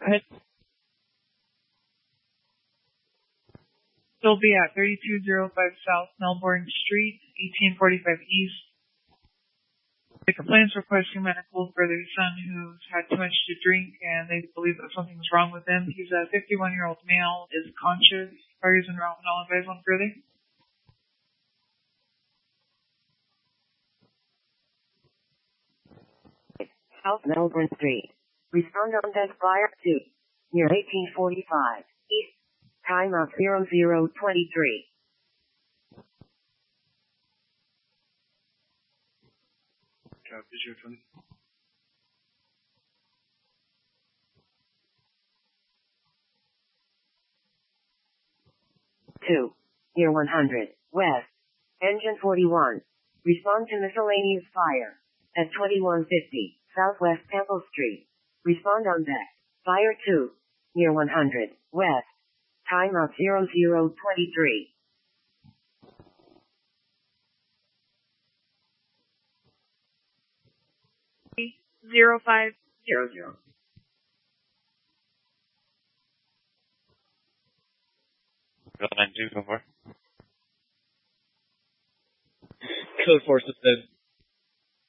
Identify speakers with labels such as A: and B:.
A: ahead. Still be at 3205 South Melbourne Street, 1845 East. The complaints requesting medical for their son who's had too much to drink and they believe that something's wrong with him. He's a 51-year-old male, is conscious. Parties en route and all advise on further.
B: South Melbourne Street. Respond on deck fire 2. Near 1845 East. Time of 0023.
C: Copy,
B: 2. Near 100 West. Engine 41. Respond to miscellaneous fire. At 2150 Southwest Temple Street. Respond on deck. Fire 2. Near 100 West. Time of 0023.
A: Zero 0500.
D: Go 92, go for.
E: Code 4 suspended.